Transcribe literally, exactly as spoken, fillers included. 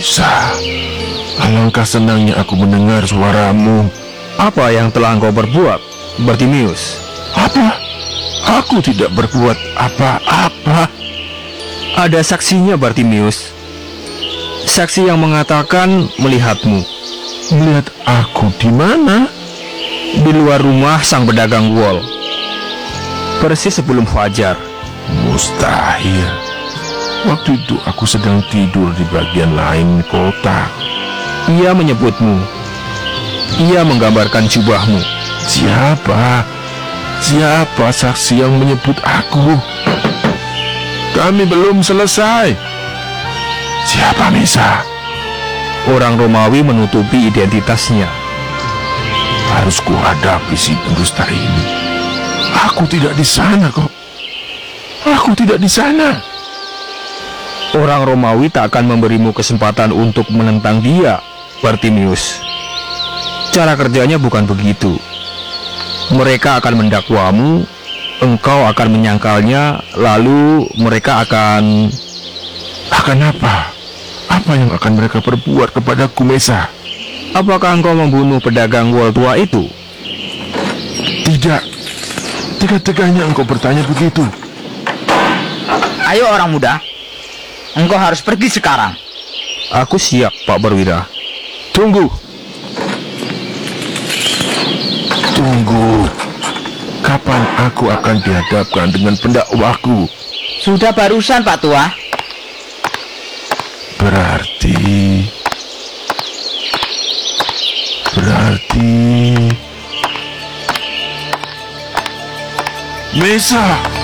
Misa, alangkah senangnya aku mendengar suaramu. Apa yang telah engkau perbuat, Bartimius? Apa? Aku tidak berbuat apa-apa. Ada saksinya, Bartimius. Saksi yang mengatakan melihatmu. Melihat aku di mana? Di luar rumah sang pedagang wol, persis sebelum fajar. Mustahil. Waktu itu aku sedang tidur di bagian lain kota. Ia menyebutmu. Ia menggambarkan jubahmu. Siapa? Siapa saksi yang menyebut aku? Kami belum selesai. Siapa Misa? Orang Romawi menutupi identitasnya. Harus kuhadapi si pendusta ini. Aku tidak di sana kok. Aku tidak di sana. Orang Romawi tak akan memberimu kesempatan untuk menentang dia, Bartimius. Cara kerjanya bukan begitu. Mereka akan mendakwamu, engkau akan menyangkalnya, lalu mereka akan... Akan apa? Apa yang akan mereka perbuat kepadaku, Mesa? Apakah engkau membunuh pedagang wol tua itu? Tidak. Tega-teganya engkau bertanya begitu. Ayo orang muda, engkau harus pergi sekarang. Aku siap, Pak Perwira. Tunggu. Tunggu. Kapan aku akan dihadapkan dengan pendakwaku? Sudah barusan, Pak Tua. Berarti... Berarti... Mesa!